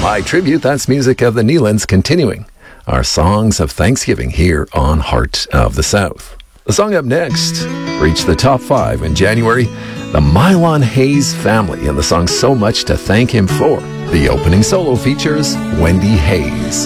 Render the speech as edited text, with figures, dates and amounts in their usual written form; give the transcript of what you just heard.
My tribute, that's music of the Neelands, continuing our songs of Thanksgiving here on Heart of the South. The song up next reached the top 5 in January. The Mylon Hayes Family, and the song So Much to Thank Him For. The opening solo features Wendy Hayes.